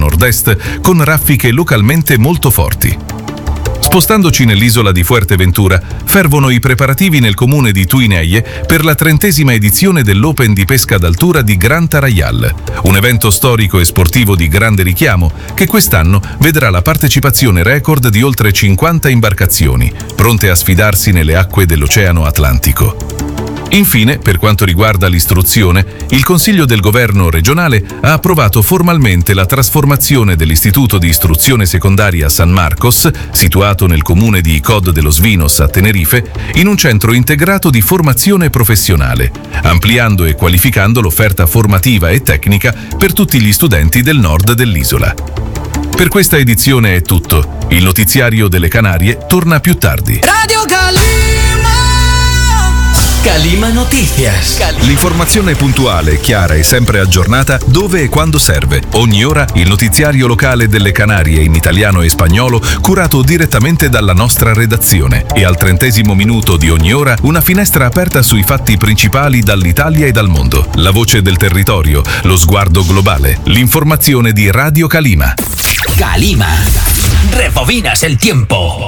nord-est con raffiche localmente molto forti. Spostandoci nell'isola di Fuerteventura, fervono i preparativi nel comune di Tuineie per la 30ª edizione dell'Open di pesca d'altura di Gran Tarajal, un evento storico e sportivo di grande richiamo che quest'anno vedrà la partecipazione record di oltre 50 imbarcazioni, pronte a sfidarsi nelle acque dell'Oceano Atlantico. Infine, per quanto riguarda l'istruzione, il Consiglio del Governo regionale ha approvato formalmente la trasformazione dell'Istituto di Istruzione Secondaria San Marcos, situato nel comune di Icod de los Vinos a Tenerife, in un centro integrato di formazione professionale, ampliando e qualificando l'offerta formativa e tecnica per tutti gli studenti del nord dell'isola. Per questa edizione è tutto. Il notiziario delle Canarie torna più tardi. Radio Calima Noticias. L'informazione puntuale, chiara e sempre aggiornata dove e quando serve. Ogni ora il notiziario locale delle Canarie in italiano e spagnolo curato direttamente dalla nostra redazione e al 30° minuto di ogni ora una finestra aperta sui fatti principali dall'Italia e dal mondo. La voce del territorio, lo sguardo globale, l'informazione di Radio Calima. Calima. Rebobinas el tiempo.